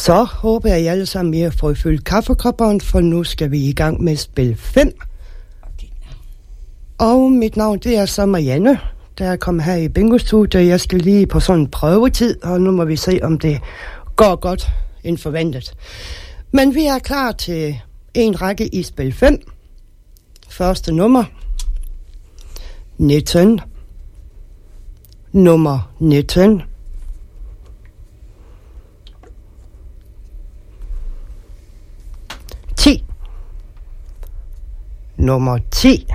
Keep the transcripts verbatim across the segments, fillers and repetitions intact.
Så håber jeg, at I alle sammen I har fået fyldt kaffekopperen, for nu skal vi i gang med spil fem. Og mit navn, det er så Marianne, der er kommet her i bingo-studiet. Jeg skal lige på sådan en prøvetid, og nu må vi se, om det går godt end forventet. Men vi er klar til en række i spil fem. Første nummer. nitten. Nummer nitten. ti. Nummer ti.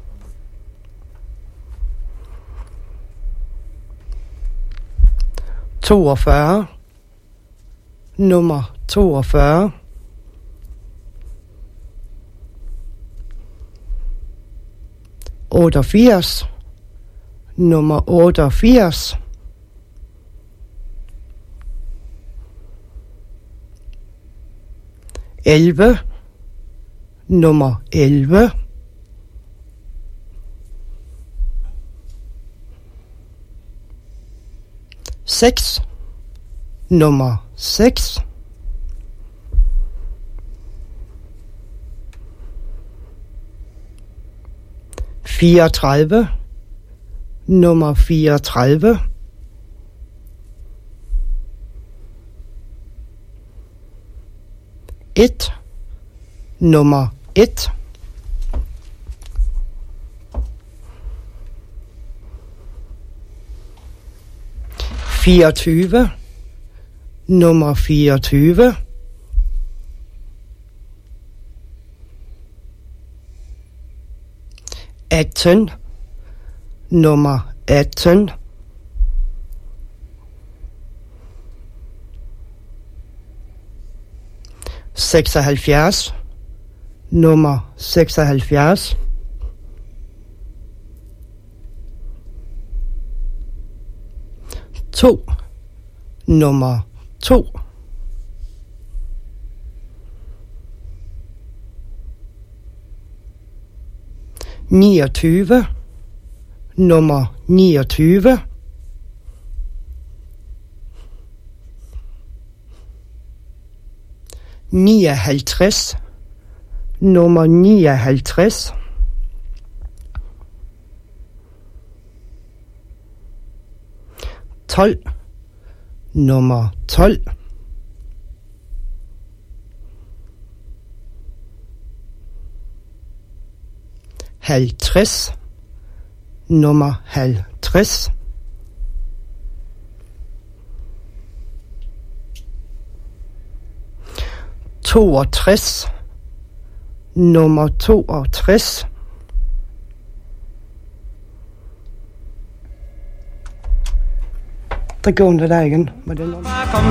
toogfyrre. Nummer toogfyrre. otteogfirs. Nummer otteogfirs. elleve. Nummer elleve. seks. Nummer seks. fireogtredive. Nummer fireogtredive. et. Nummer et. fireogtyve. Nummer fireogtyve. atten. Nummer atten. seksoghalvfjerds. Nummer seksoghalvfjerds. to. Nummer to. niogtyve. Nummer niogtyve. nioghalvtreds. Nummer nioghalvtreds. tolv. Nummer tolv. halvtreds. Nummer halvtreds. toogtres. Nummer toogtres. Der går den der igen.